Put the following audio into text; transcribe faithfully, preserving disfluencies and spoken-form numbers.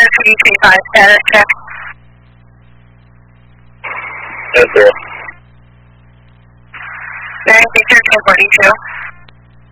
P D twenty-five, status check. Yes, sir. Bearing feature ten forty-two.